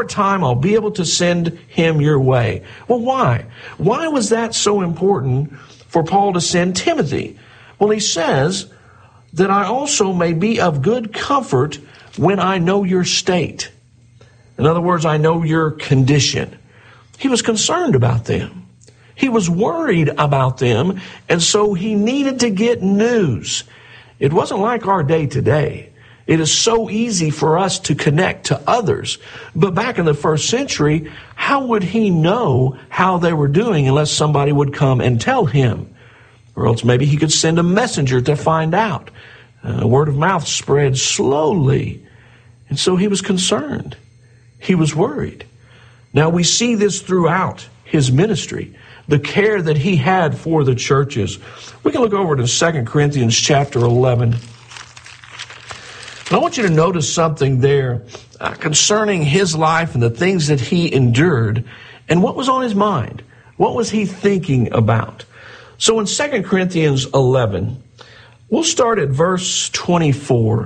short time I'll be able to send him your way. Well, why? Why was that so important for Paul to send Timothy? Well, he says that I also may be of good comfort when I know your state. In other words, I know your condition. He was concerned about them. He was worried about them, and so he needed to get news. It wasn't like our day today. It is so easy for us to connect to others. But back in the first century, how would he know how they were doing unless somebody would come and tell him? Or else maybe he could send a messenger to find out. Word of mouth spread slowly. And so he was concerned. He was worried. Now we see this throughout his ministry, the care that he had for the churches. We can look over to 2 Corinthians chapter 11. And I want you to notice something there concerning his life and the things that he endured and what was on his mind. What was he thinking about? So in 2 Corinthians 11, we'll start at verse 24.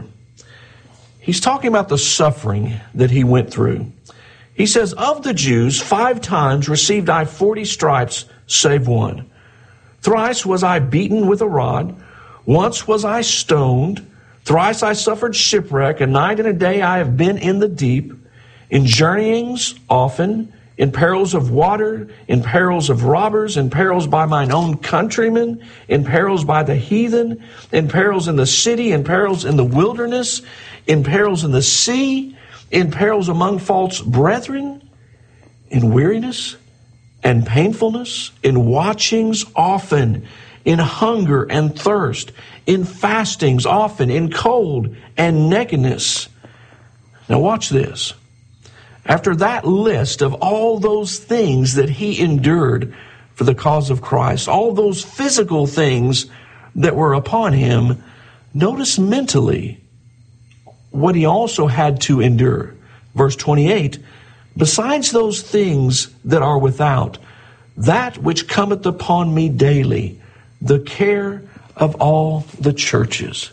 He's talking about the suffering that he went through. He says, of the Jews, 5 times received I 40 stripes, save one. Thrice was I beaten with a rod. Once was I stoned. Thrice I suffered shipwreck. A night and a day I have been in the deep. In journeyings often, in perils of water, in perils of robbers, in perils by mine own countrymen, in perils by the heathen, in perils in the city, in perils in the wilderness, in perils in the sea, in perils among false brethren, in weariness and painfulness, in watchings often, in hunger and thirst, in fastings often, in cold and nakedness. Now watch this. After that list of all those things that he endured for the cause of Christ, all those physical things that were upon him, notice mentally what he also had to endure. Verse 28, besides those things that are without, that which cometh upon me daily, the care of all the churches.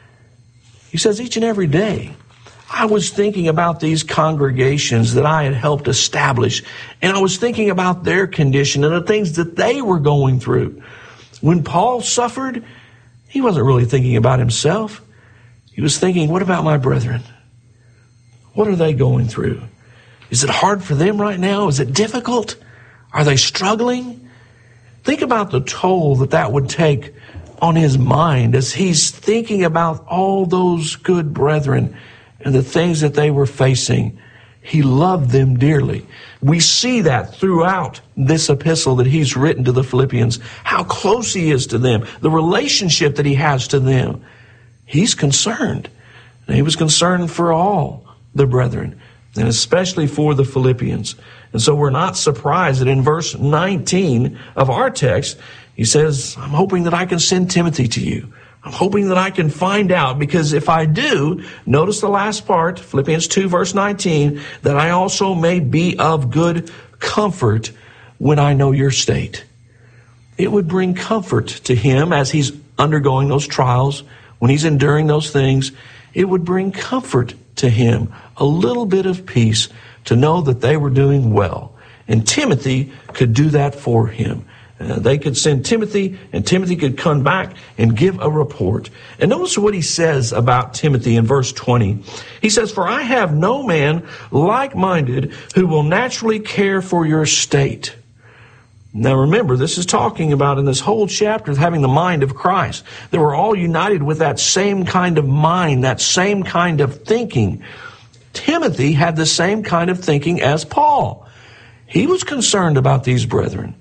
He says each and every day, I was thinking about these congregations that I had helped establish, and I was thinking about their condition and the things that they were going through. When Paul suffered, he wasn't really thinking about himself. He was thinking, what about my brethren? What are they going through? Is it hard for them right now? Is it difficult? Are they struggling? Think about the toll that would take on his mind as he's thinking about all those good brethren and the things that they were facing. He loved them dearly. We see that throughout this epistle that he's written to the Philippians, how close he is to them, the relationship that he has to them. He's concerned. And he was concerned for all the brethren, and especially for the Philippians. And so we're not surprised that in verse 19 of our text, he says, I'm hoping that I can send Timothy to you. I'm hoping that I can find out, because if I do, notice the last part, Philippians 2 verse 19, that I also may be of good comfort when I know your state. It would bring comfort to him as he's undergoing those trials, when he's enduring those things. It would bring comfort to him, a little bit of peace to know that they were doing well. And Timothy could do that for him. They could send Timothy, and Timothy could come back and give a report. And notice what he says about Timothy in verse 20. He says, for I have no man like-minded who will naturally care for your state. Now remember, this is talking about in this whole chapter having the mind of Christ. They were all united with that same kind of mind, that same kind of thinking. Timothy had the same kind of thinking as Paul. He was concerned about these brethren.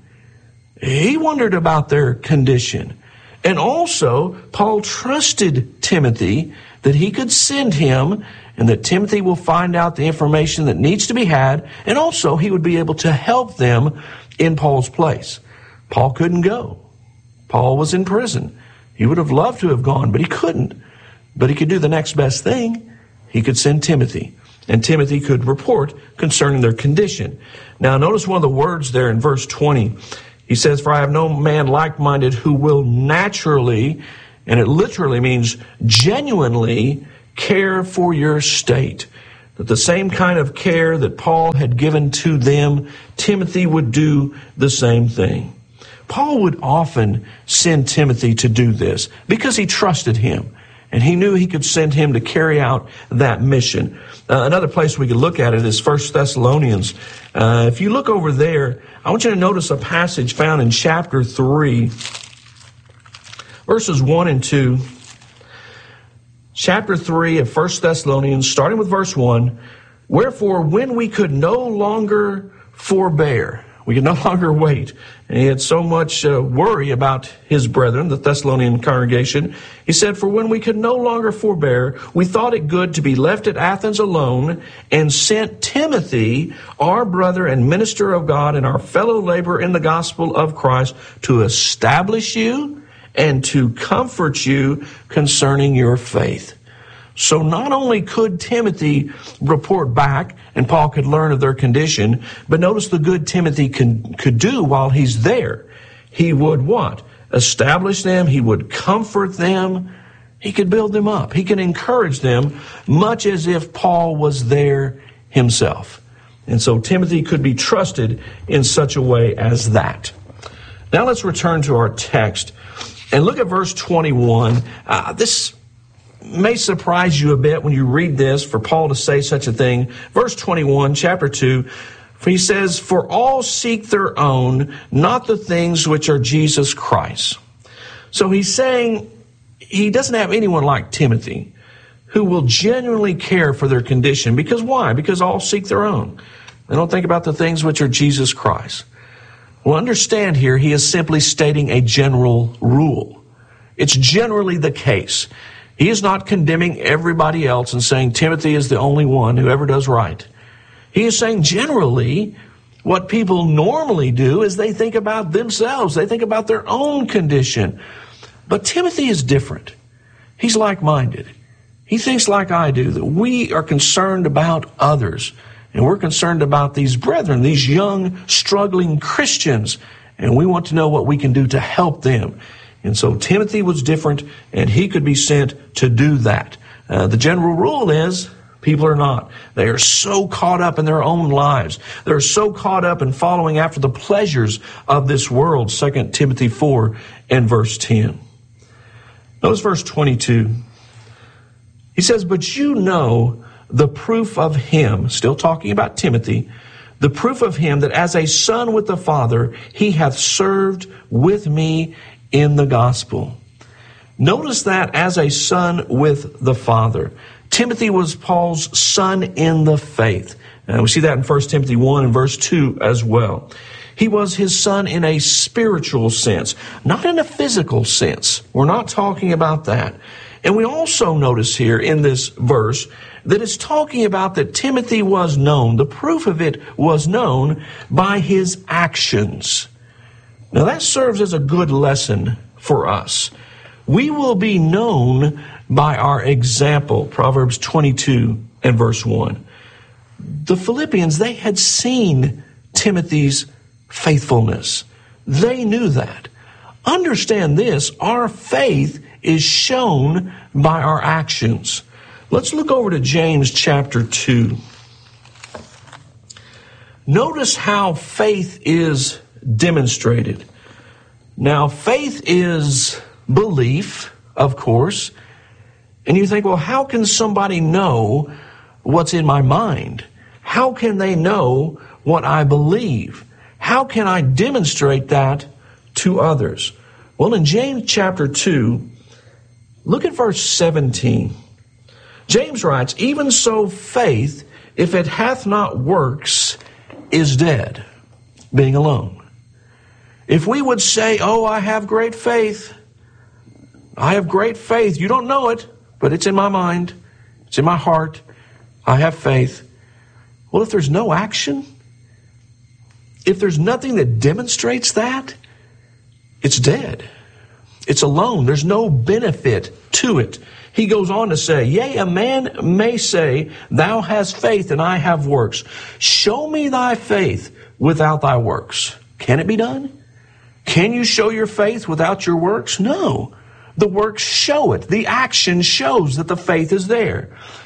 He wondered about their condition. And also, Paul trusted Timothy that he could send him and that Timothy will find out the information that needs to be had. And also, he would be able to help them in Paul's place. Paul couldn't go. Paul was in prison. He would have loved to have gone, but he couldn't. But he could do the next best thing. He could send Timothy. And Timothy could report concerning their condition. Now, notice one of the words there in verse 20. He says, for I have no man like-minded who will naturally, and it literally means genuinely, care for your state. that the same kind of care that Paul had given to them, Timothy would do the same thing. Paul would often send Timothy to do this because he trusted him and he knew he could send him to carry out that mission. Another place we could look at it is 1 Thessalonians. If you look over there, I want you to notice a passage found in chapter 3, verses 1 and 2. Chapter 3 of 1 Thessalonians, starting with verse 1, "Wherefore, when we could no longer forbear," we could no longer wait, and he had so much worry about his brethren, the Thessalonian congregation, he said, "For when we could no longer forbear, we thought it good to be left at Athens alone, and sent Timothy, our brother and minister of God, and our fellow laborer in the gospel of Christ, to establish you and to comfort you concerning your faith." So not only could Timothy report back and Paul could learn of their condition, but notice the good Timothy could do while he's there. He would what? Establish them. He would comfort them. He could build them up. He could encourage them much as if Paul was there himself. And so Timothy could be trusted in such a way as that. Now let's return to our text and look at verse 21. This may surprise you a bit when you read this, for Paul to say such a thing. Verse 21, chapter 2, for he says, "For all seek their own, not the things which are Jesus Christ." So he's saying he doesn't have anyone like Timothy who will genuinely care for their condition. Because why? Because all seek their own. They don't think about the things which are Jesus Christ. Well, understand here, he is simply stating a general rule. It's generally the case. He is not condemning everybody else and saying Timothy is the only one who ever does right. He is saying generally what people normally do is they think about themselves. They think about their own condition. But Timothy is different. He's like-minded. He thinks like I do, that we are concerned about others. And we're concerned about these brethren, these young, struggling Christians. And we want to know what we can do to help them. And so Timothy was different, and he could be sent to do that. The general rule is people are not. They are so caught up in their own lives. They're so caught up in following after the pleasures of this world. 2 Timothy 4 and verse 10. Notice verse 22. He says, "But you know the proof of him," still talking about Timothy, "the proof of him that as a son with the Father, he hath served with me in the gospel." Notice that as a son with the Father. Timothy was Paul's son in the faith. We see that in 1 Timothy 1 and verse 2 as well. He was his son in a spiritual sense, not in a physical sense. We're not talking about that. And we also notice here in this verse that it's talking about that Timothy was known. The proof of it was known by his actions. Now that serves as a good lesson for us. We will be known by our example. Proverbs 22 and verse 1. The Philippians, they had seen Timothy's faithfulness. They knew that. Understand this, our faith is shown by our actions. Let's look over to James chapter 2. Notice how faith is demonstrated. Now, faith is belief, of course. And you think, well, how can somebody know what's in my mind? How can they know what I believe? How can I demonstrate that to others? Well, in James chapter 2, look at verse 17. James writes, "Even so faith, if it hath not works, is dead," being alone. If we would say, "Oh, I have great faith. I have great faith." You don't know it, but it's in my mind. It's in my heart. I have faith. Well, if there's no action, if there's nothing that demonstrates that, it's dead. It's alone. There's no benefit to it. He goes on to say, "Yea, a man may say, Thou hast faith and I have works. Show me thy faith without thy works." Can it be done? Can you show your faith without your works? No. The works show it. The action shows that the faith is there.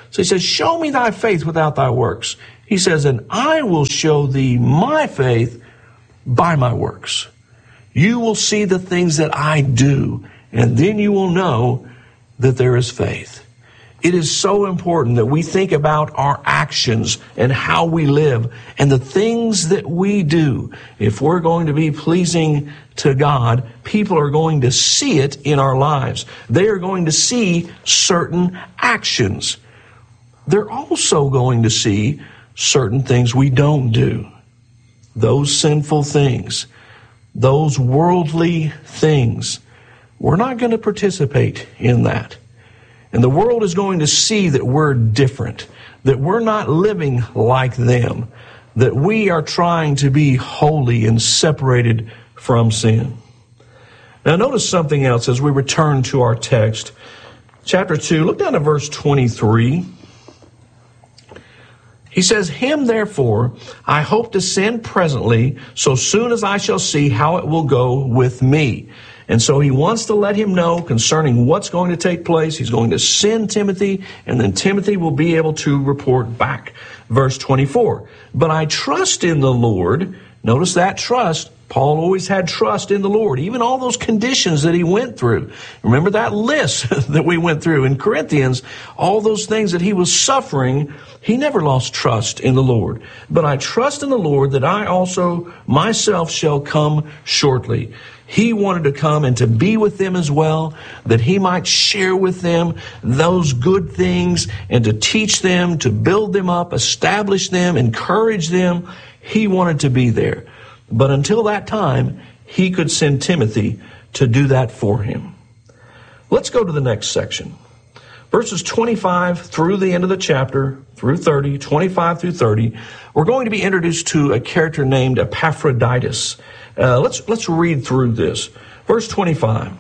So he says, show me thy faith without thy works. He says, and I will show thee my faith by my works. You will see the things that I do, and then you will know that there is faith. It is so important that we think about our actions and how we live and the things that we do. If we're going to be pleasing to God, people are going to see it in our lives. They are going to see certain actions. They're also going to see certain things we don't do. Those sinful things, those worldly things, we're not going to participate in that. And the world is going to see that we're different, that we're not living like them, that we are trying to be holy and separated from sin. Now notice something else as we return to our text. Chapter 2, look down to verse 23. He says, him therefore I hope to send presently, so soon as I shall see how it will go with me. And so he wants to let him know concerning what's going to take place. He's going to send Timothy, and then Timothy will be able to report back. Verse 24, but I trust in the Lord. Notice that trust. Paul always had trust in the Lord, even all those conditions that he went through. Remember that list that we went through in Corinthians, all those things that he was suffering. He never lost trust in the Lord. But I trust in the Lord that I also myself shall come shortly. He wanted to come and to be with them as well, that he might share with them those good things and to teach them, to build them up, establish them, encourage them. He wanted to be there. But until that time, he could send Timothy to do that for him. Let's go to the next section. Verses 25 through the end of the chapter, through 30, 25 through 30, we're going to be introduced to a character named Epaphroditus. Let's read through this. Verse 25.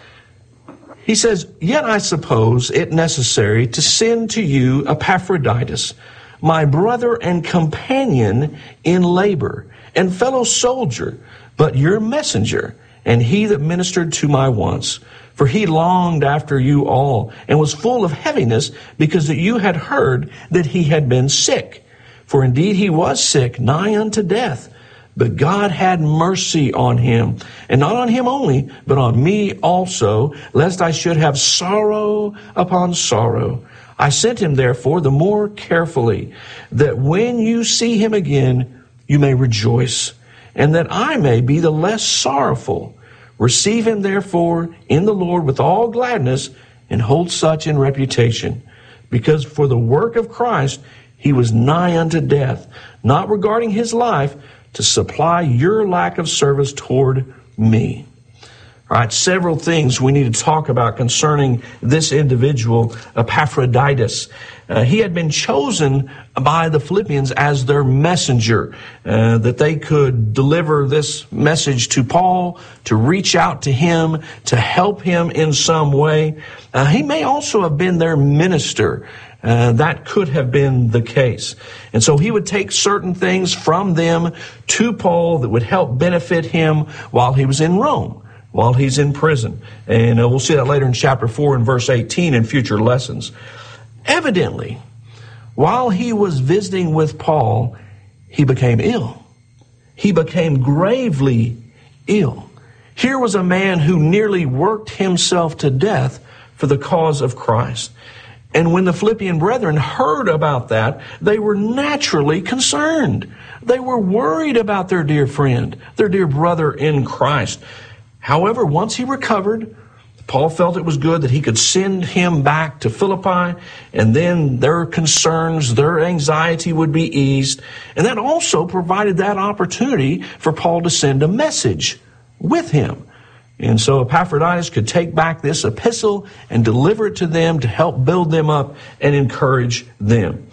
He says, yet I suppose it necessary to send to you Epaphroditus, my brother and companion in labor, and fellow soldier, but your messenger, and he that ministered to my wants. For he longed after you all, and was full of heaviness, because that you had heard that he had been sick. For indeed he was sick, nigh unto death. But God had mercy on him, and not on him only, but on me also, lest I should have sorrow upon sorrow. I sent him therefore the more carefully, that when you see him again, you may rejoice, and that I may be the less sorrowful. Receive him therefore in the Lord with all gladness, and hold such in reputation. Because for the work of Christ he was nigh unto death, not regarding his life, to supply your lack of service toward me. All right, several things we need to talk about concerning this individual, Epaphroditus. He had been chosen by the Philippians as their messenger, that they could deliver this message to Paul, to reach out to him, to help him in some way. He may also have been their minister. That could have been the case. And so he would take certain things from them to Paul that would help benefit him while he was in Rome, while he's in prison. And we'll see that later in chapter 4 and verse 18 in future lessons. Evidently, while he was visiting with Paul, he became ill. He became gravely ill. Here was a man who nearly worked himself to death for the cause of Christ. And when the Philippian brethren heard about that, they were naturally concerned. They were worried about their dear friend, their dear brother in Christ. However, once he recovered, Paul felt it was good that he could send him back to Philippi, and then their concerns, their anxiety would be eased. And that also provided that opportunity for Paul to send a message with him. And so Epaphroditus could take back this epistle and deliver it to them to help build them up and encourage them.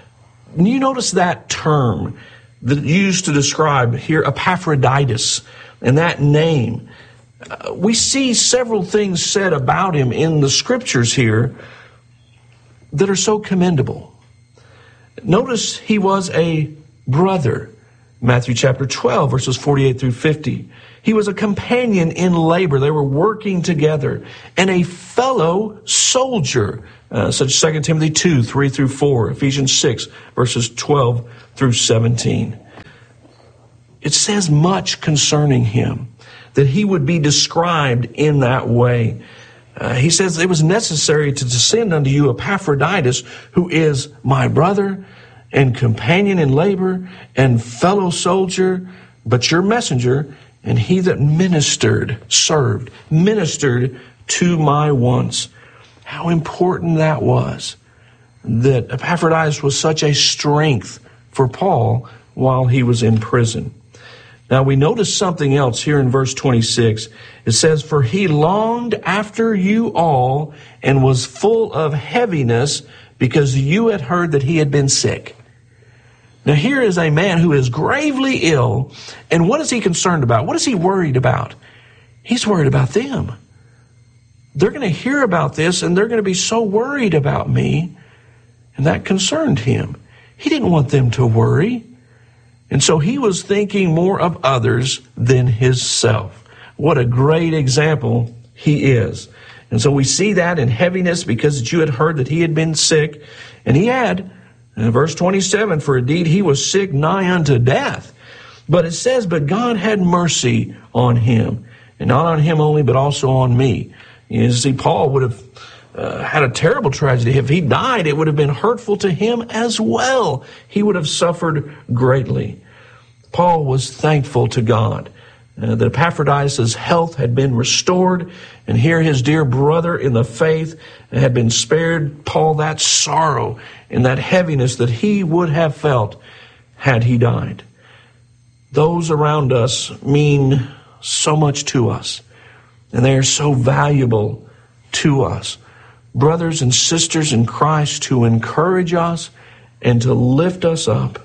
You notice that term that used to describe here Epaphroditus and that name. We see several things said about him in the scriptures here that are so commendable. Notice he was a brother. Matthew chapter 12, verses 48 through 50. He was a companion in labor. They were working together. And a fellow soldier, such as 2 Timothy 2, 3 through 4, Ephesians 6, verses 12 through 17. It says much concerning him, that he would be described in that way. He says, it was necessary to send unto you Epaphroditus, who is my brother and companion in labor and fellow soldier, but your messenger, and he that ministered to my wants. How important that was, that Epaphroditus was such a strength for Paul while he was in prison. Now we notice something else here in verse 26. It says, for he longed after you all and was full of heaviness because you had heard that he had been sick. Now here is a man who is gravely ill, and what is he concerned about? What is he worried about? He's worried about them. They're going to hear about this and they're going to be so worried about me, and that concerned him. He didn't want them to worry. And so he was thinking more of others than himself. What a great example he is. And so we see that in heaviness because you had heard that he had been sick. And he had, in verse 27, for indeed he was sick nigh unto death. But it says, but God had mercy on him. And not on him only, but also on me. You see, Paul would have had a terrible tragedy. If he died, it would have been hurtful to him as well. He would have suffered greatly. Paul was thankful to God that Epaphroditus' health had been restored, and here his dear brother in the faith had been spared Paul that sorrow and that heaviness that he would have felt had he died. Those around us mean so much to us, and they are so valuable to us. Brothers and sisters in Christ who encourage us and to lift us up.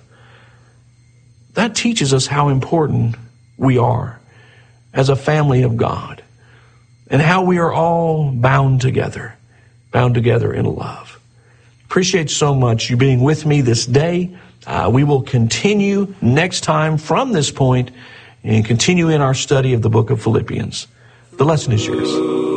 That teaches us how important we are as a family of God and how we are all bound together in love. Appreciate so much you being with me this day. We will continue next time from this point and continue in our study of the book of Philippians. The lesson is yours.